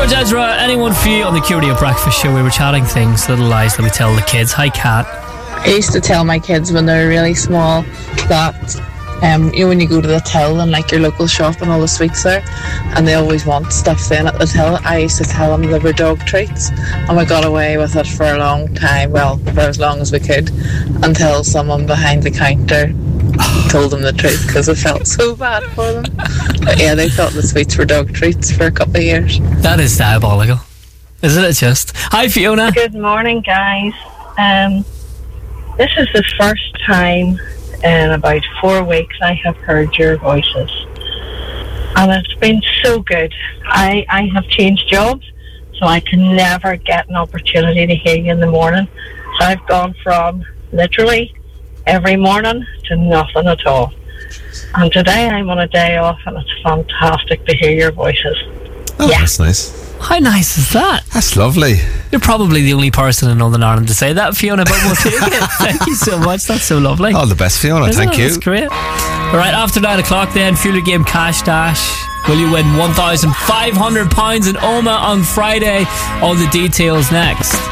much, Ezra. Anyone for you on the Q Radio Breakfast Show? We were chatting things, little lies that we tell the kids. Hi, Kat. I used to tell my kids when they were really small that you know, when you go to the till and like your local shop and all the sweets there, and they always want stuff then at the till, I used to tell them they were dog treats, and we got away with it for a long time, well, for as long as we could, until someone behind the counter told them the truth, because I felt so bad for them. But yeah, they thought the sweets were dog treats for a couple of years. That is diabolical, isn't it just? Hi, Fiona. Good morning, guys. This is the first time in about 4 weeks I have heard your voices, and it's been so good. I have changed jobs, so I can never get an opportunity to hear you in the morning, so I've gone from literally every morning to nothing at all, and today I'm on a day off, and it's fantastic to hear your voices. Oh, yeah. That's nice. How nice is that? That's lovely. You're probably the only person in Northern Ireland to say that, Fiona, but we'll take it. Thank you so much. That's so lovely. All the best, Fiona. Isn't Thank it? you. That's great. All right, after 9 o'clock then, Fuel Your Game Cash Dash. Will you win £1,500 in Oma on Friday? All the details next.